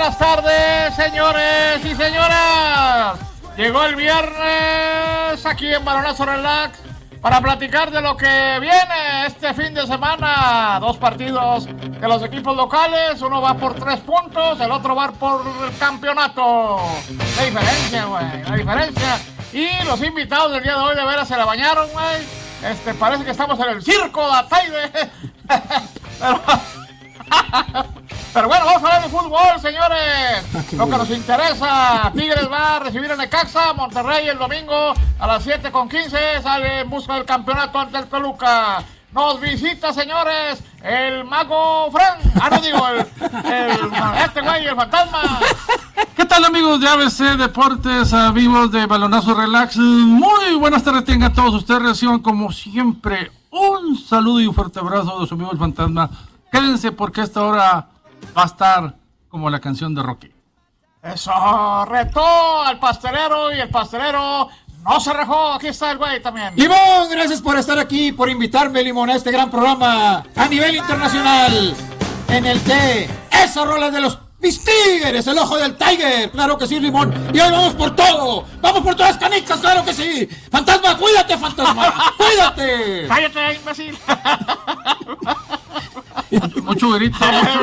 buenas tardes, señores y señoras. Llegó el viernes aquí en Balonazo Relax para platicar de lo que viene este fin de semana. 2 partidos de los equipos locales, uno va por 3 puntos, el otro va por el campeonato. La diferencia, güey, la diferencia. Y los invitados del día de hoy de veras se la bañaron, güey. Parece que estamos en el circo de Ataide. Pero bueno, vamos a hablar de fútbol, señores. Lo que nos interesa. Tigres va a recibir a Necaxa. Monterrey el domingo a las 7:15 sale en busca del campeonato ante el Toluca. Nos visita, señores, el mago Fran. No digo, el fantasma. ¿Qué tal, amigos de ABC Deportes, amigos de Balonazo Relax? Muy buenas tardes tengan todos ustedes. Reciban como siempre un saludo y un fuerte abrazo de su amigo el fantasma. Quédense porque a esta hora va a estar como la canción de Rocky. Eso, retó al pastelero y el pastelero no se rajó. Aquí está el güey también. Limón, gracias por estar aquí, por invitarme, Limón, a este gran programa a nivel internacional, en el que esas rolas de los mis Tigres, el ojo del Tiger, claro que sí, Limón. Y hoy vamos por todo, vamos por todas las canicas, claro que sí. Fantasma, cuídate, fantasma, cuídate. Cállate, imbécil. Mucho grito.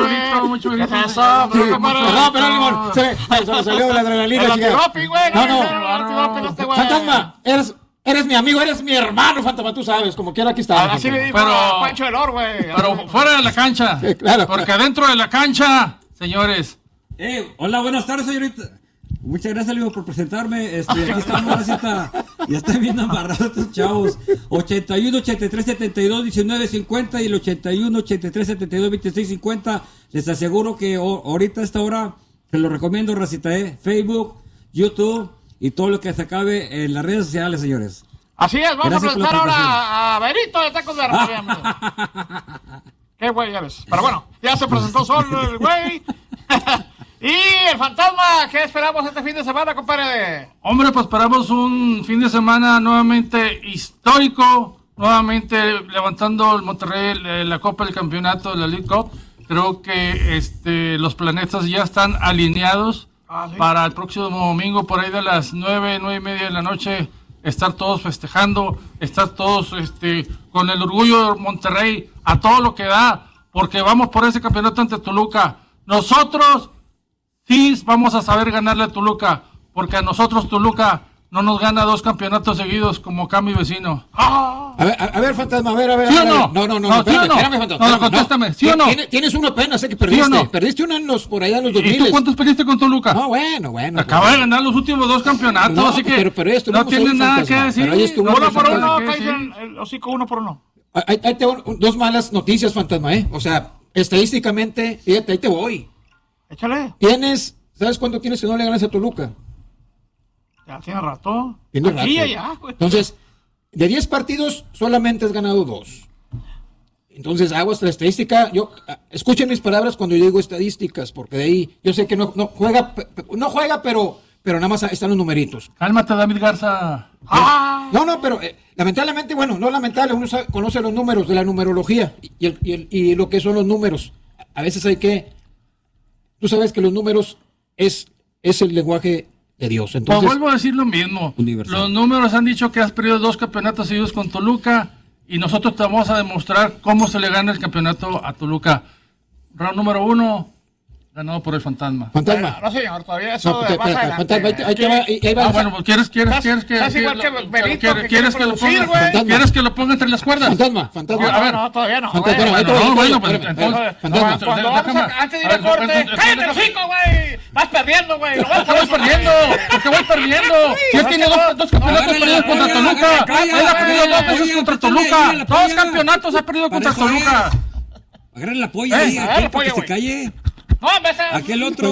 Eso, perdón, Limón. Se me salió la adrenalina. El antidoping, güey. No. Fantasma, eres mi amigo, eres mi hermano, Fantasma, tú sabes, como quiera aquí está. Así le dijo a Pancho del Or, güey. Pero fuera de la cancha. Sí, claro. Porque adentro de la cancha, señores. Hola, buenas tardes, señorita. Muchas gracias, Leo, por presentarme. Aquí estamos, ya están viendo amarrados estos chavos. 81, 83, 72, 19, 50 y el 81, 83, 72, 26, 50. Les aseguro que ahorita a esta hora se lo recomiendo, racita, Facebook, YouTube y todo lo que se acabe en las redes sociales, señores. Así es, vamos a presentar ahora a Berito de Tacos de Arroyo. Qué güey eres. Pero bueno, ya se presentó solo el güey. Y el fantasma, ¿qué esperamos este fin de semana, compadre? Hombre, pues esperamos un fin de semana nuevamente histórico, nuevamente levantando el Monterrey la Copa del Campeonato de la League Cup. Creo que los planetas ya están alineados para el próximo domingo, por ahí de las 9:30 de la noche, estar todos festejando, estar todos con el orgullo de Monterrey a todo lo que da, porque vamos por ese campeonato ante Toluca. Nosotros sí vamos a saber ganarle a Toluca, porque a nosotros Toluca no nos gana 2 campeonatos seguidos como acá mi vecino. A ver, Fantasma, a ver. ¿Sí o no? No, espérame, Fantasma. No, contéstame, ¿sí o no? Tienes uno apenas, que perdiste. ¿Sí o no? Perdiste uno por allá en los 2000. ¿Y tú cuántos perdiste con Toluca? No, bueno. Acaba de ganar los últimos 2 campeonatos, No, así que pero esto no tienes nada que decir. Pero ahí estuvo Uno por Fantasma. uno, caigan el hocico 1 por 1. Ahí te voy, 2 malas noticias, Fantasma, O sea, estadísticamente, fíjate, ahí te voy. Échale. ¿Sabes cuánto tienes que no le ganas a Toluca? Ya tiene rato. Tiene Aquí rato. allá, güey. Entonces, de 10 partidos, solamente has ganado 2. Entonces, aguas la estadística. Escuchen mis palabras cuando yo digo estadísticas, porque de ahí, yo sé que no juega, pero nada más están los numeritos. Cálmate, David Garza. No, pero lamentablemente, no lamentable, uno conoce los números de la numerología y lo que son los números. A veces hay que... Tú sabes que los números es el lenguaje de Dios. Entonces, pues vuelvo a decir lo mismo. Universal. Los números han dicho que has perdido 2 campeonatos seguidos con Toluca y nosotros te vamos a demostrar cómo se le gana el campeonato a Toluca. Round número 1, ganado por el fantasma. Fantasma. No, señor, todavía eso No, más adelante. Fantasma, ahí va. Bueno, pues ¿quieres que Estás igual que Benito, que ¿quieres que lo producir, ponga? güey. ¿Quieres que lo ponga entre las cuerdas? Fantasma. A ver. No, todavía no. Fantasma, güey. ahí te voy, Bueno, espérame, pues entonces... Fantasma. Cuando vamos antes de ir a corte, cállate el hocico, güey. Vas perdiendo, güey. ¿Por qué voy perdiendo? ¿Por qué voy perdiendo? Si él tiene 2 campeonatos perdidos contra Toluca. Él ha perdido 2 veces contra Toluca. 2 campeonatos ha perdido contra Toluca. Agarren la polla ahí, agarra la aquel para que polla, se calle. No, empecé. Aquel otro.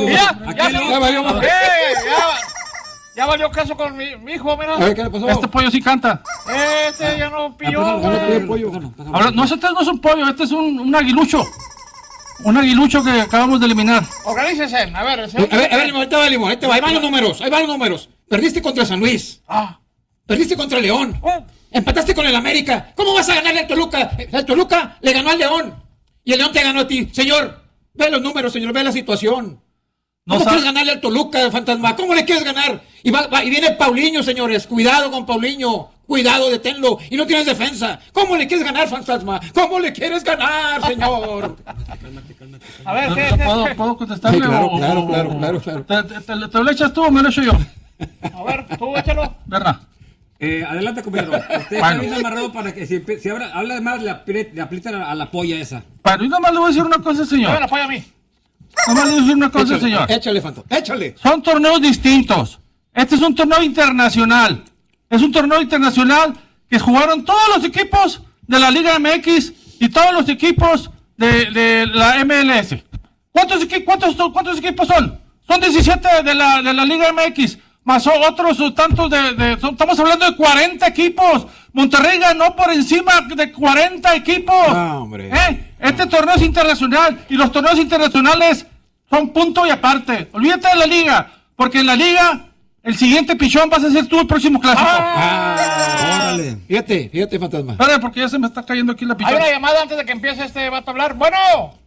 Ya valió caso con mi hijo, mira. A ver, ¿qué le pasó? Este pollo sí canta. Ya no pilló, No le pide güey. pollo. Ahora, no, este no es un pollo, este es un aguilucho. Un aguilucho que acabamos de eliminar. Organícese, a ver. A ver, Limón, ahí te va, ahí van los números. Perdiste contra San Luis. Perdiste contra León. Empataste con el América. ¿Cómo vas a ganarle al Toluca? El Toluca le ganó al León. Y el León te ganó a ti. Señor, ve los números, señor, ve la situación. ¿Cómo sabe. quieres ganarle al Toluca, Fantasma? ¿Cómo le quieres ganar? Y viene Paulinho, señores. Cuidado con Paulinho. Cuidado, deténlo. Y no tienes defensa. ¿Cómo le quieres ganar, Fantasma? ¿Cómo le quieres ganar, señor? A ver, ¿Puedo contestarle? Sí, claro, o- claro. ¿Te lo echas tú o me lo echo yo? A ver, tú échalo. Berna. Adelante, compañero. Usted está bien amarrado para que si habla de más, le aprieta a la polla esa. Bueno, y nomás le voy a decir una cosa, Dame señor. la polla a mí. Nomás le voy a decir una cosa, señor. Échale, Fantasma. Échale. Son torneos distintos. Este es un torneo internacional. Es un torneo internacional que jugaron todos los equipos de la Liga MX y todos los equipos de la MLS. ¿Cuántos equipos son? Son 17 de la Liga MX, más otros tantos estamos hablando de 40 equipos. Monterrey ganó por encima de 40 equipos. No, hombre. Este torneo es internacional y los torneos internacionales son punto y aparte. Olvídate de la liga, porque en la liga el siguiente pichón vas a ser tú el próximo clásico. Órale. Fíjate, Fantasma. Espera, porque ya se me está cayendo aquí la Hay pichón. una llamada antes de que empiece este vato a hablar. Bueno,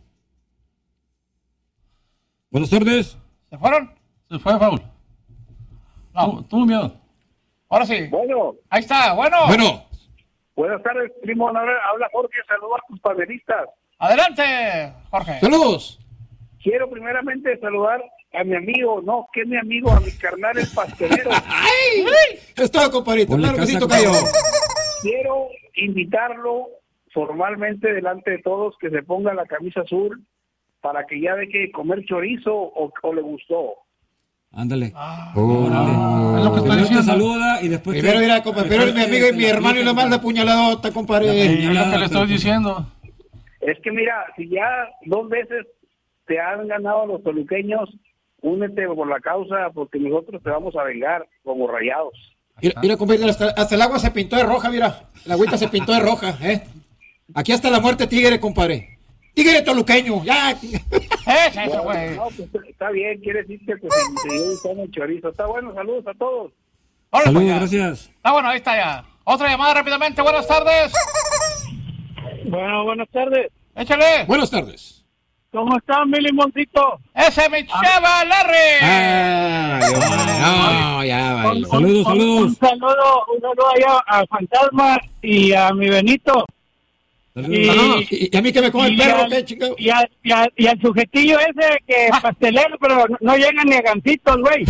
Buenas tardes. ¿se fueron? Se fue, Paul. No, Tuvo miedo. ahora sí. Bueno, Ahí está, bueno. buenas tardes, primo. Habla Jorge, saludos a tus panelistas. Adelante, Jorge. Saludos. Quiero primeramente saludar a mi amigo, que es mi amigo, a mi carnal el pastelero. ¡Ay! Es todo, compadrito. Ponle Claro que sí, casa, tocayo. Quiero invitarlo formalmente delante de todos que se ponga la camisa azul para que ya deje de comer chorizo o le gustó. Ándale. Es lo que estoy Primero te diciendo. saluda y después Primero mira, compadre, pero es mi amigo y mi hermano y lo manda puñaladota, Es compadre. lo que le estoy diciendo. Es que mira, si ya 2 veces te han ganado los toluqueños, únete por la causa porque nosotros te vamos a vengar como Rayados. Mira, compadre, hasta el agua se pintó de roja, mira. La agüita se pintó de roja, Aquí hasta la muerte tigre, compadre. Tigre toluqueño, ya. Es eso, güey. No, pues está bien, quiere decir que pues, se lleva usando el chorizo. Está bueno, saludos a todos. Órale, Saludos, pues, ya. gracias. Está bueno, ahí está ya. Otra llamada rápidamente. Buenas tardes. Bueno, buenas tardes. Échale. Buenas tardes. ¿Cómo está mi limoncito? Ese es mi chava Larry. No, ya va. Saludos. Un saludo allá al Fantasma y a mi Benito. Saludos. ¿Y a mí que me come el perro, qué chingado? Y al sujetillo ese que es pastelero, pero no llegan ni a gancitos, güey.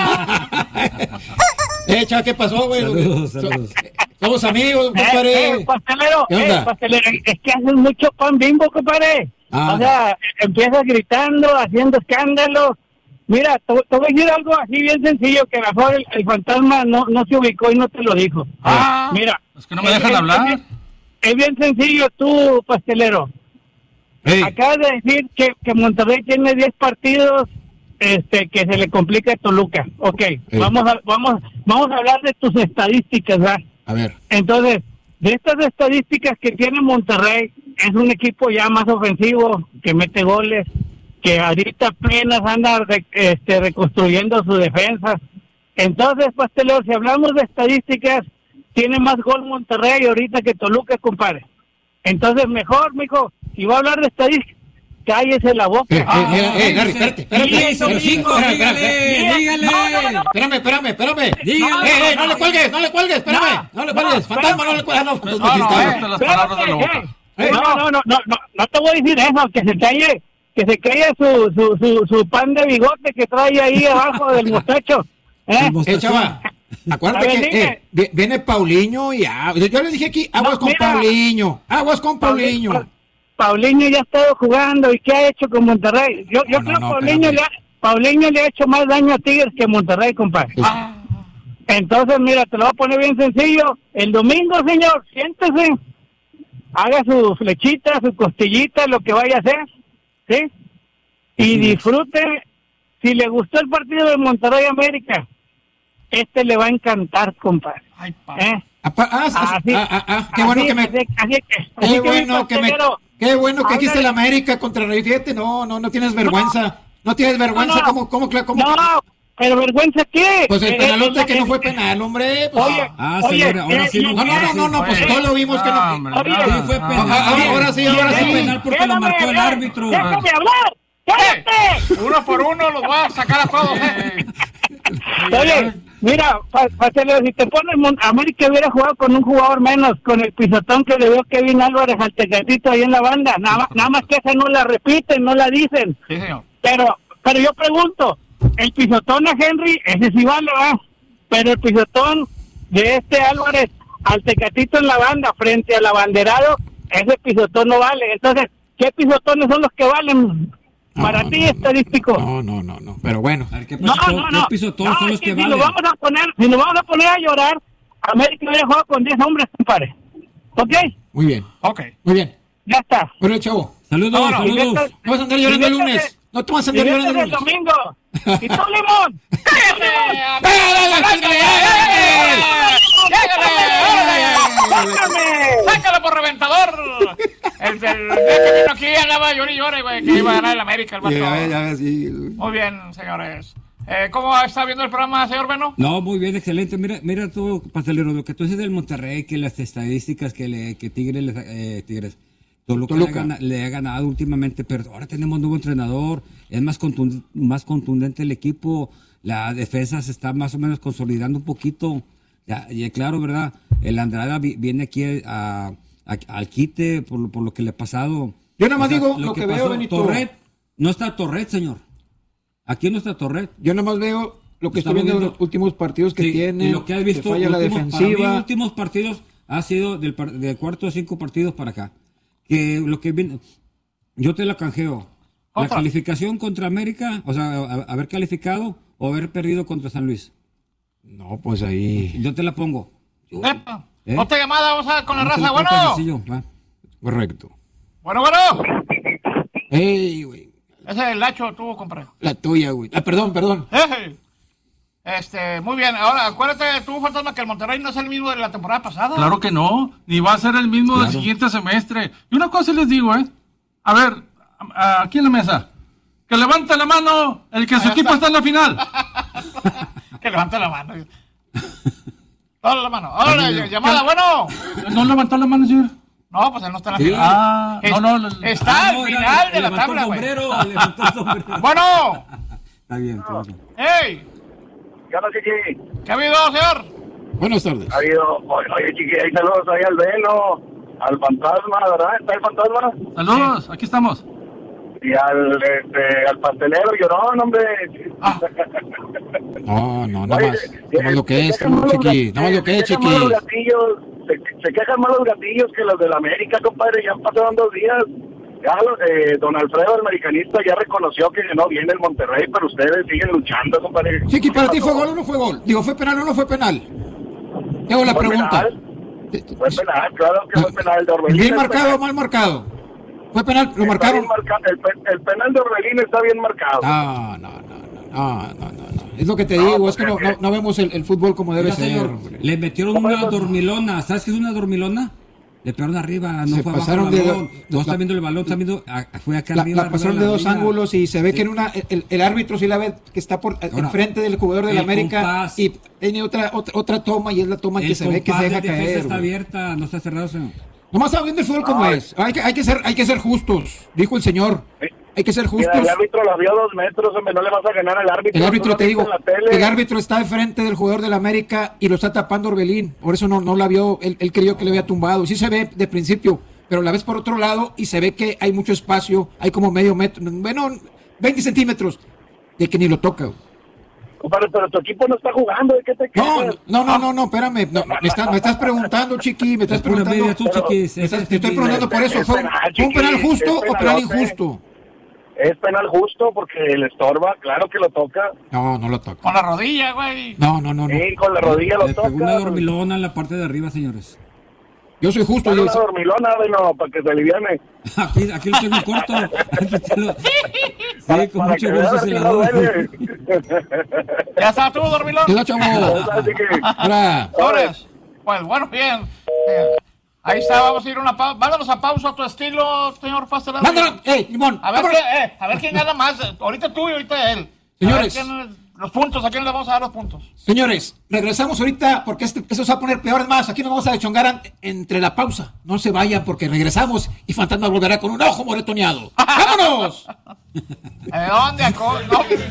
Chava, ¿qué pasó, güey? Saludos. Somos amigos, compadre. Pastelero, ¿Qué onda? pastelero, es que haces mucho pan Bimbo, compadre. Ah. O sea, empiezas gritando, haciendo escándalos. Mira, te voy a decir algo así bien sencillo, que mejor el fantasma no se ubicó y no te lo dijo. Mira. Es que no me dejan hablar. Es bien sencillo tú, pastelero. Hey. Acabas de decir que Monterrey tiene 10 partidos que se le complica a Toluca. Ok, vamos a hablar de tus estadísticas, ¿verdad? A ver. Entonces, de estas estadísticas que tiene Monterrey, es un equipo ya más ofensivo, que mete goles, que ahorita apenas anda reconstruyendo su defensa. Entonces, pastelero, si hablamos de estadísticas, tiene más gol Monterrey ahorita que Toluca, compadre. Entonces, mejor, mijo, si va a hablar de estadísticas, cállese la boca. Larry, espérate. Dígale. Espérame. Dígale. No le cuelgues, espérame. No le cuelgues, fantasma, no le cuelgues. No, No, las palabras de la boca. No te voy a decir eso, que se calle su pan de bigote que trae ahí abajo del muchacho. Chava, acuérdate A ver, que viene Paulinho y yo le dije aquí, aguas con Paulinho. Paulinho ya ha estado jugando y ¿qué ha hecho con Monterrey? Yo creo que Paulinho le ha hecho más daño a Tigres que a Monterrey, compadre. Entonces, mira, te lo voy a poner bien sencillo. El domingo, señor, siéntese, haga su flechita, su costillita, lo que vaya a hacer, ¿sí? Y disfrute. Si le gustó el partido de Monterrey América, le va a encantar, compadre. Ay, Qué bueno que dijiste el América contra Rey. Fíjate, no tienes vergüenza. No tienes vergüenza. ¿Cómo? No, pero vergüenza qué. Pues el penalote que no fue penal, hombre. Pues, señor, ahora sí. No, pues todos lo vimos que no. Sí fue penal. Ahora sí. Fue penal porque lo marcó el árbitro. ¡Déjame hablar! ¡Cállate! Uno por uno los voy a sacar a todos, Oye, mira, Pastelero, si te pones América hubiera jugado con un jugador menos, con el pisotón que le dio Kevin Álvarez al Tecatito ahí en la banda. Nada más que esa no la repiten, no la dicen. Sí, señor. Pero yo pregunto, el pisotón a Henry, ese sí vale, ¿va? Pero el pisotón de Álvarez al Tecatito en la banda frente al abanderado, ese pisotón no vale. Entonces, ¿qué pisotones son los que valen para ti, estadístico? No, pero bueno. A ver, ¿qué pisotón son los que valen? Si nos vamos a poner a llorar, América hubiera jugado con 10 hombres, compadre. ¿Ok? Muy bien. Ok. Muy bien. Ya está. Bueno, chavo. Saludos. No vas a andar llorando el lunes. No te vas a andar llorando el lunes. El domingo. ¿Y tú, Limón? ¡Sácalo por reventador! El que vino aquí andaba llore, güey, que iba a ganar el América, el vato. Muy bien, señores. ¿Cómo está viendo el programa, señor Beno? No, muy bien, excelente. Mira tú, Pastelero, lo que tú dices del Monterrey, que las estadísticas que Tigres Toluca le ha ganado últimamente, pero ahora tenemos nuevo entrenador, es más contundente el equipo, la defensa se está más o menos consolidando un poquito. Y claro, ¿verdad? El Andrada viene aquí al quite por lo que le ha pasado. Yo nada más digo lo que veo, Benito. No está Torret, señor. Aquí no está Torret. Yo nada más veo lo que estoy viendo en los últimos partidos que tiene. Y lo que has visto, que falla la defensiva. Para mí, los últimos partidos ha sido del cuarto o 5 partidos para acá. Que lo que viene, yo te la canjeo. La calificación contra América, o sea, haber calificado o haber perdido contra San Luis. No, pues ahí. Yo te la pongo. Otra llamada, vamos a con la raza, bueno. Correcto. Bueno. Ey, güey. Ese es el Lacho, tú, compadre. La tuya, güey. Perdón. Muy bien. Ahora, acuérdate, tú, Fantasma, que el Monterrey no es el mismo de la temporada pasada. Claro que no, ni va a ser el mismo del siguiente semestre. Y una cosa les digo, a ver, aquí en la mesa, que levante la mano el que su equipo está en la final. Que levante la mano. Toda la mano. Ahora, llamada, bueno. ¿No levantó la mano, señor? No, pues él no está en la final. Está al final de la tabla, güey. Bueno. Está bien. ¡Ey! ¿Qué onda, Chiqui? ¿Qué ha habido, señor? Buenas tardes. Ha habido, oye, Chiqui, ahí saludos ahí al Beno, al Fantasma, ¿verdad? ¿Está el Fantasma? Saludos, aquí estamos. Y al pastelero llorón, hombre. No, nada más lo que es, Chiqui. Nada más lo que es, Chiqui. Se quejan más los gatillos que los de la América, compadre. Ya pasaron 2 días. Ya don Alfredo, el americanista, ya reconoció que no viene el Monterrey, pero ustedes siguen luchando, compadre. Chiqui, ¿para ti fue gol o no fue gol? Digo, ¿fue penal o no fue penal? Te hago la pregunta. Fue penal, claro que fue penal. De Orbelín. ¿Bien marcado o mal marcado? ¿Fue penal? ¿Lo marcaron? El penal de Orbelín está bien marcado. No. Es lo que te digo, es que no vemos el fútbol como debe ser. Señor, le metieron una dormilona. ¿Sabes qué es una dormilona? Le pegaron arriba, no se fue pasaron abajo el balón. No está viendo el balón, está viendo, fue acá arriba. La pasaron de 2 ángulos y se ve que en el árbitro sí la ve que está enfrente del jugador del América y tiene otra toma y es la toma que se ve que se deja caer. Está abierta, no está cerrado, señor. Nomás estamos viendo el fútbol como es. Hay que ser justos, dijo el señor. Hay que ser justos. Mira, el árbitro la vio 2 metros, hombre, no le vas a ganar al árbitro. El árbitro, te digo, el árbitro está de frente del jugador del América y lo está tapando Orbelín. Por eso no la vio, él creyó que le había tumbado. Sí se ve de principio, pero la ves por otro lado y se ve que hay mucho espacio, hay como medio metro, bueno, 20 centímetros, de que ni lo toca. Compadre, pero tu equipo no está jugando, ¿de qué te quejas? No, espérame, me estás preguntando, Chiqui, me estás preguntando. Te estoy preguntando por eso, ¿fue un penal justo o penal injusto? Es penal justo porque le estorba, claro que lo toca. No lo toca. Con la rodilla, güey. No. Sí, con la rodilla lo toca. Le pegó una dormilona en la parte de arriba, señores. Yo soy justo. Una dormilona, bueno, para que se aliviane. Aquí lo tengo corto. Sí, con mucho gusto se la doy. Ya está tú, dormilón. Ya, chamo. Ahora. Pues bueno, bien. Ahí está, vamos a ir vámonos a pausa a tu estilo, señor Pastelero. Limón. A ver quién gana más. Ahorita tú y ahorita él. Señores, Los puntos, ¿a quién le vamos a dar los puntos? Señores, regresamos ahorita porque eso se va a poner peor. Es más, aquí nos vamos a deschongar entre la pausa. No se vayan porque regresamos y Fantasma volverá con un ojo moretoneado. ¡Vámonos! ¿De dónde?